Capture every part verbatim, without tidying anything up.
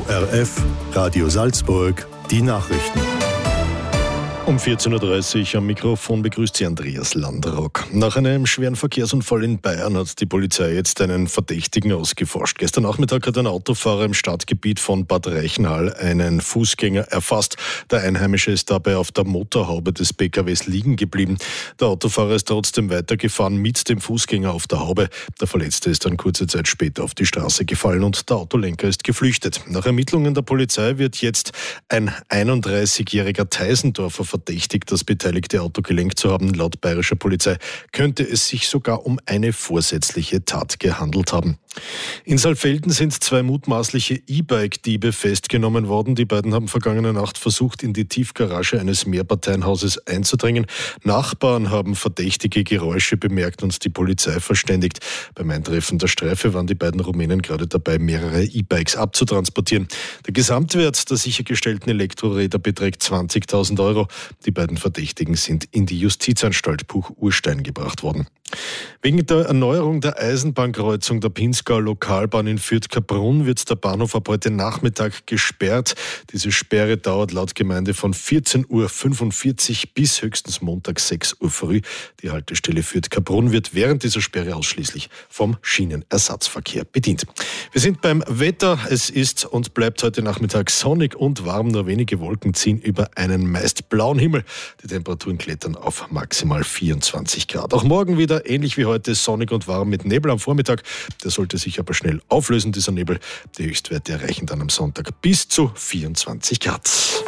O R F, Radio Salzburg, die Nachrichten. Um vierzehn Uhr dreißig am Mikrofon begrüßt Sie Andreas Landrock. Nach einem schweren Verkehrsunfall in Bayern hat die Polizei jetzt einen Verdächtigen ausgeforscht. Gestern Nachmittag hat ein Autofahrer im Stadtgebiet von Bad Reichenhall einen Fußgänger erfasst. Der Einheimische ist dabei auf der Motorhaube des P K Ws liegen geblieben. Der Autofahrer ist trotzdem weitergefahren mit dem Fußgänger auf der Haube. Der Verletzte ist dann kurze Zeit später auf die Straße gefallen und der Autolenker ist geflüchtet. Nach Ermittlungen der Polizei wird jetzt ein einunddreißigjähriger Teisendorfer verdächtigt, das beteiligte Auto gelenkt zu haben. Laut bayerischer Polizei könnte es sich sogar um eine vorsätzliche Tat gehandelt haben. In Saalfelden sind zwei mutmaßliche E-Bike-Diebe festgenommen worden. Die beiden haben vergangene Nacht versucht, in die Tiefgarage eines Mehrparteienhauses einzudringen. Nachbarn haben verdächtige Geräusche bemerkt und die Polizei verständigt. Beim Eintreffen der Streife waren die beiden Rumänen gerade dabei, mehrere E-Bikes abzutransportieren. Der Gesamtwert der sichergestellten Elektroräder beträgt zwanzigtausend Euro. Die beiden Verdächtigen sind in die Justizanstalt Buch-Urstein gebracht worden. Wegen der Erneuerung der Eisenbahnkreuzung der Pinzgau Lokalbahn in Fürth-Kaprun wird der Bahnhof ab heute Nachmittag gesperrt. Diese Sperre dauert laut Gemeinde von vierzehn Uhr fünfundvierzig bis höchstens Montag sechs Uhr früh. Die Haltestelle Fürth-Kaprun wird während dieser Sperre ausschließlich vom Schienenersatzverkehr bedient. Wir sind beim Wetter. Es ist und bleibt heute Nachmittag sonnig und warm. Nur wenige Wolken ziehen über einen meist blauen Himmel. Die Temperaturen klettern auf maximal vierundzwanzig Grad. Auch morgen wieder ähnlich wie heute sonnig und warm mit Nebel am Vormittag. Der sollte sich aber schnell auflösen, dieser Nebel. Die Höchstwerte erreichen dann am Sonntag bis zu vierundzwanzig Grad.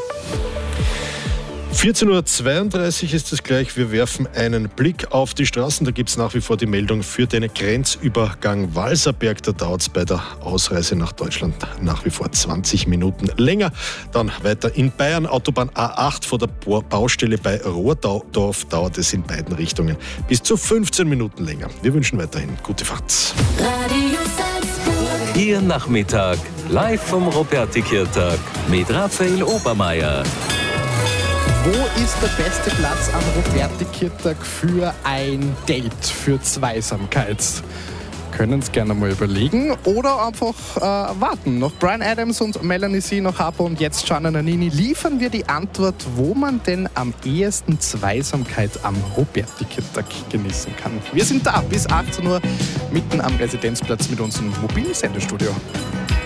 vierzehn Uhr zweiunddreißig ist es gleich. Wir werfen einen Blick auf die Straßen. Da gibt es nach wie vor die Meldung für den Grenzübergang Walserberg. Da dauert es bei der Ausreise nach Deutschland nach wie vor zwanzig Minuten länger. Dann weiter in Bayern, Autobahn A acht vor der Baustelle bei Rohrdorf dauert es in beiden Richtungen bis zu fünfzehn Minuten länger. Wir wünschen weiterhin gute Fahrt. Radio Salzburg. Ihr Nachmittag live vom Ruperti-Kirtag mit Raphael Obermeier. Wo ist der beste Platz am Ruperti-Kirtag für ein Date, für Zweisamkeit? Können es gerne mal überlegen oder einfach äh, warten. Nach Bryan Adams und Melanie C, nach Harpo und jetzt Gianna Nannini liefern wir die Antwort, wo man denn am ehesten Zweisamkeit am Ruperti-Kirtag genießen kann. Wir sind da bis achtzehn Uhr mitten am Residenzplatz mit unserem mobilen Sendestudio.